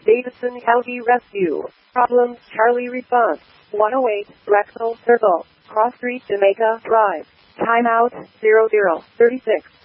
Davidson County Rescue. Problems Charlie response. 108, Rexall Circle, Cross Street, Jamaica Drive. Timeout, 0036.